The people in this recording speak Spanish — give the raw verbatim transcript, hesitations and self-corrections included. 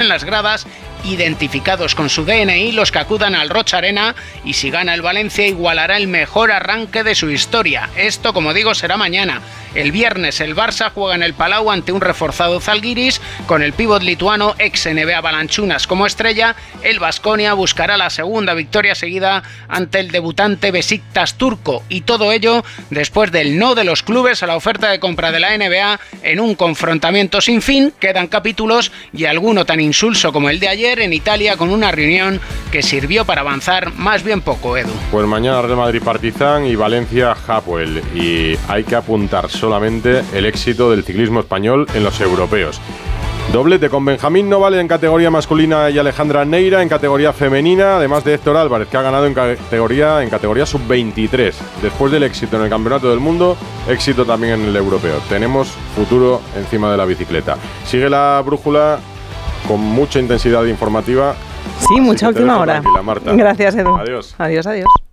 las gradas, identificados con su D N I, los que acudan al Rocha Arena, y si gana el Valencia igualará el mejor arranque de su historia. Esto, como digo, será mañana. El viernes el Barça juega en el Palau ante un reforzado Zalgiris, con el pívot lituano ex N B A Balanchunas como estrella. El Baskonia buscará la segunda victoria seguida ante el debutante Besiktas turco, y todo ello después del no de los clubes a la oferta de compra de la N B A en un confrontamiento sin fin. Quedan capítulos y alguno tan insulso como el de ayer en Italia, con una reunión que sirvió para avanzar más bien poco, Edu. Pues mañana Real Madrid Partizan y Valencia Hapoel, y hay que apuntar solamente el éxito del ciclismo español en los europeos. Doblete con Benjamín Novale en categoría masculina y Alejandra Neira en categoría femenina, además de Héctor Álvarez, que ha ganado en categoría en categoría sub veintitrés. Después del éxito en el Campeonato del Mundo, éxito también en el europeo. Tenemos futuro encima de la bicicleta. Sigue la brújula con mucha intensidad informativa. Sí, mucha última hora. Marta. Gracias, Edu. Adiós. Adiós, adiós.